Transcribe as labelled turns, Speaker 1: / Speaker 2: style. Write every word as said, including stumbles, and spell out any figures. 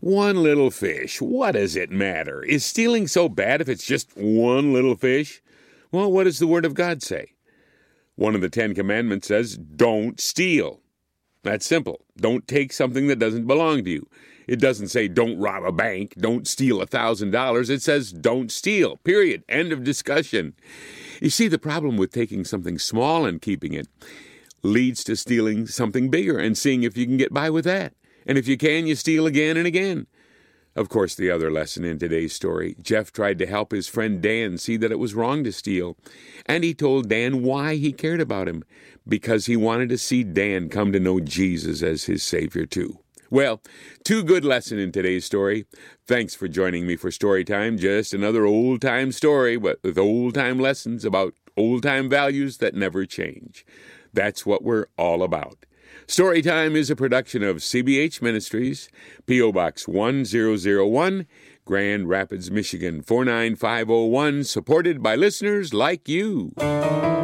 Speaker 1: One little fish. What does it matter? Is stealing so bad if it's just one little fish? Well, what does the Word of God say? One of the Ten Commandments says, don't steal. That's simple. Don't take something that doesn't belong to you. It doesn't say don't rob a bank, don't steal a thousand dollars. It says don't steal, period. End of discussion. You see, the problem with taking something small and keeping it leads to stealing something bigger and seeing if you can get by with that. And if you can, you steal again and again. Of course, the other lesson in today's story, Jeff tried to help his friend Dan see that it was wrong to steal. And he told Dan why he cared about him, because he wanted to see Dan come to know Jesus as his Savior too. Well, two good lessons in today's story. Thanks for joining me for Storytime. Just another old-time story, but with old-time lessons about old-time values that never change. That's what we're all about. Storytime is a production of C B H Ministries, P O Box one zero zero one, Grand Rapids, Michigan four nine five oh one, supported by listeners like you.